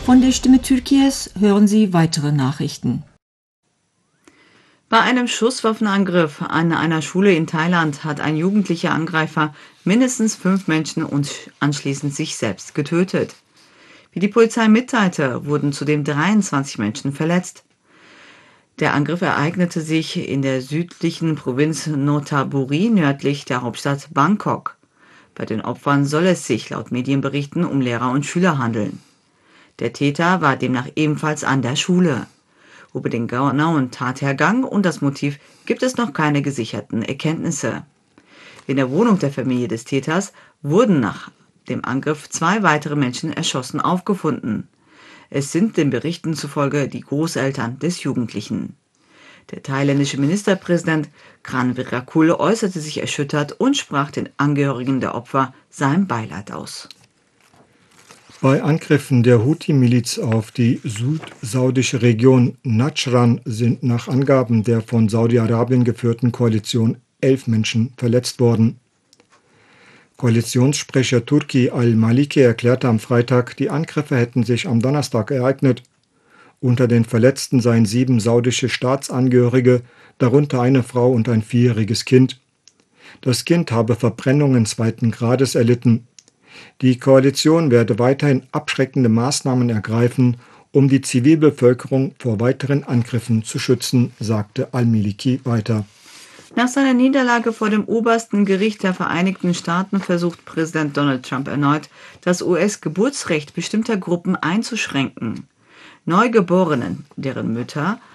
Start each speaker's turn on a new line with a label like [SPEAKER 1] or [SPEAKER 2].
[SPEAKER 1] Von der Stimme Türkiye's hören Sie weitere Nachrichten.
[SPEAKER 2] Bei einem Schusswaffenangriff an einer Schule in Thailand hat ein jugendlicher Angreifer mindestens 5 Menschen und anschließend sich selbst getötet. Wie die Polizei mitteilte, wurden zudem 23 Menschen verletzt. Der Angriff ereignete sich in der südlichen Provinz Nonthaburi nördlich der Hauptstadt Bangkok. Bei den Opfern soll es sich laut Medienberichten um Lehrer und Schüler handeln. Der Täter war demnach ebenfalls an der Schule. Über den genauen Tathergang und das Motiv gibt es noch keine gesicherten Erkenntnisse. In der Wohnung der Familie des Täters wurden nach dem Angriff 2 weitere Menschen erschossen aufgefunden. Es sind den Berichten zufolge die Großeltern des Jugendlichen. Der thailändische Ministerpräsident Kran Virakul äußerte sich erschüttert und sprach den Angehörigen der Opfer sein Beileid aus.
[SPEAKER 3] Bei Angriffen der Houthi-Miliz auf die südsaudische Region Najran sind nach Angaben der von Saudi-Arabien geführten Koalition 11 Menschen verletzt worden. Koalitionssprecher Turki al-Maliki erklärte am Freitag, die Angriffe hätten sich am Donnerstag ereignet. Unter den Verletzten seien 7 saudische Staatsangehörige, darunter eine Frau und ein 4-jähriges Kind. Das Kind habe Verbrennungen 2. Grades erlitten. Die Koalition werde weiterhin abschreckende Maßnahmen ergreifen, um die Zivilbevölkerung vor weiteren Angriffen zu schützen, sagte al-Maliki weiter.
[SPEAKER 2] Nach seiner Niederlage vor dem obersten Gericht der Vereinigten Staaten versucht Präsident Donald Trump erneut, das US-Geburtsrecht bestimmter Gruppen einzuschränken. Neugeborenen, deren Mütter